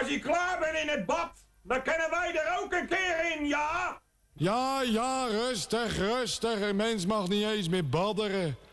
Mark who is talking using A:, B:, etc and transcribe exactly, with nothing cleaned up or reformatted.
A: Als je klaar bent in het bad, dan kunnen wij er ook een keer in, ja?
B: Ja, ja, rustig, rustig. Een mens mag niet eens meer badderen.